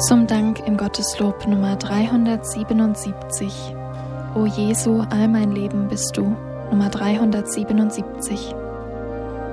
Zum Dank im Gotteslob Nummer 377. O Jesu, all mein Leben bist du, Nummer 377.